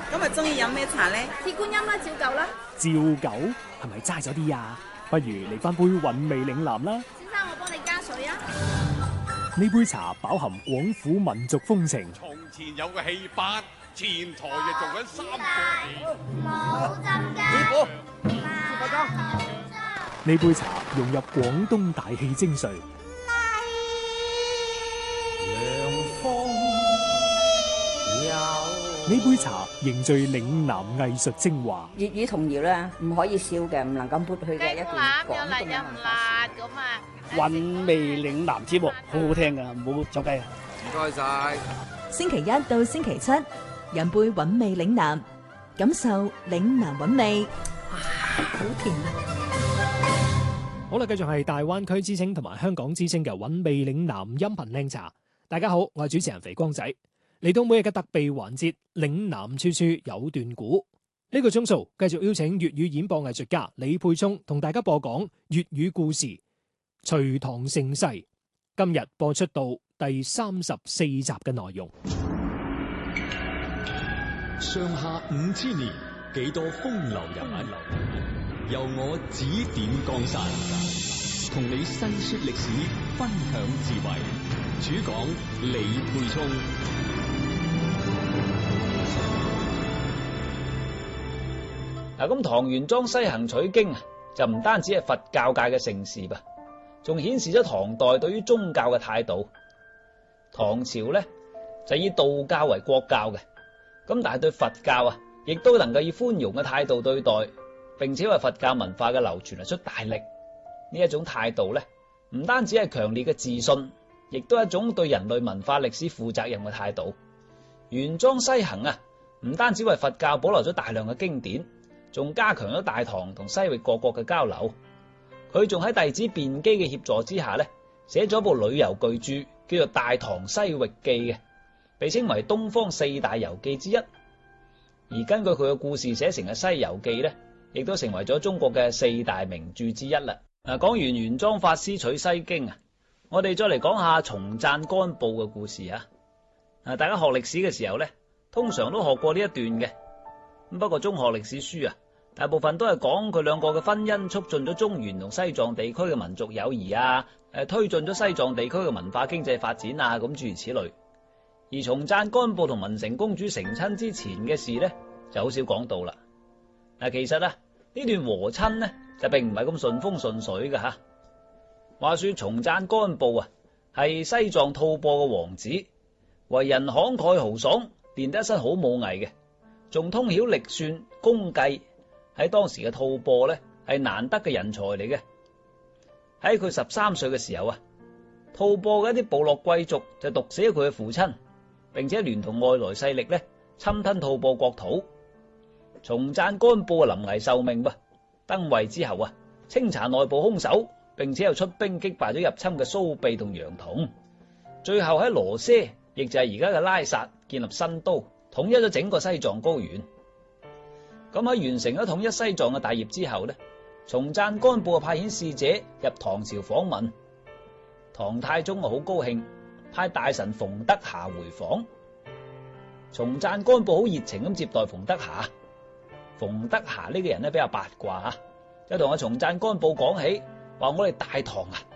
今日中意飲咩茶咧？ 鐵觀音啦，照舊啦。 照舊係咪齋咗啲啊？不如嚟翻杯韻味嶺南啦。 先生，我幫你加水啊。 呢杯茶飽含廣府民族風情。 從前有個戲班，前台就做緊三個戲。 冇浸雞。 呢杯茶融入廣東大戲精髓。呢杯茶凝聚嶺南藝術精華。 粵語童謠咧，唔可以笑嘅，唔能夠抹去嘅一段廣東嘅文化史。 咁啊， 韻味嶺南節目好好聽噶，唔好走雞啊！ 唔該晒。 星期一到星期七，飲杯韻味嶺南，感受嶺南韻味。哇，好甜啊！ 好啦，繼續係大灣區之聲同埋香港之聲嘅韻味嶺南音頻靚茶。大家好，我係主持人肥光仔。嚟到每日嘅特備環節，嶺南處處有段古。呢個鐘數繼續邀請粵語演播藝術家李沛聰同大家播講粵語故事《隋唐盛世》。今日播出到第34集嘅內容。 上下5000年，幾多風流人物，由我指點江山，同你細說歷史，分享智慧。主講李沛聰。 嗱，咁唐玄奘西行取經啊，就唔單止係佛教界嘅盛事噃，仲顯示咗唐代對於宗教嘅態度。唐朝咧就以道教為國教嘅，咁但係對佛教啊，亦都能夠以寬容嘅態度對待，並且為佛教文化嘅流傳出大力。呢一種態度咧，唔單止係強烈嘅自信，亦都係一種對人類文化歷史負責任嘅態度。玄奘西行啊，唔單止為佛教保留咗大量嘅經典，仲加強咗大唐同西域各國嘅交流。佢仲喺弟子辯機嘅協助之下咧，寫咗部旅遊巨著，叫做《大唐西域記》嘅，被稱為東方4大遊記之一。而根據佢嘅故事寫成嘅《西遊記》咧，亦都成為咗中國嘅4大名著之一啦。嗱，講完玄奘法師取西經啊，我哋再嚟講下松贊干布嘅故事啊。大家學歷史嘅時候咧，通常都學過呢一段嘅。不過中學歷史書啊，大部分都係講佢兩個嘅婚姻促進咗中原同西藏地區嘅民族友誼啊，推進咗西藏地區嘅文化經濟發展啊，咁諸如此類。而松贊干布同文成公主成親之前嘅事呢，就好少講到啦。嗱，其實啊，呢段和親呢，就並唔係咁順風順水嘅吓。話說松贊干布啊，係西藏吐蕃嘅王子，為人慷慨豪爽，練得一身好武藝嘅。仲通曉歷算、功計，喺當時嘅吐蕃咧係難得嘅人才嚟嘅。喺佢13歲嘅時候啊，吐蕃嘅一啲部落貴族就毒死咗佢嘅父親，並且聯同外來勢力咧侵吞吐蕃國土。松贊干布臨危受命噃，登位之後啊，清查內部兇手，並且又出兵擊敗咗入侵嘅蘇秘同楊同，最後喺羅舍，亦就係而家嘅拉薩建立新都。統一咗整個西藏高原。咁喺完成咗統一西藏嘅大業之後呢，松贊干布派遣使者入唐朝訪問。唐太宗好高興，派大臣馮德霞回訪。松贊干布好熱情咁接待馮德霞。馮德霞呢個人呢比較八卦啊，就同阿松贊干布講起，話我哋大唐啊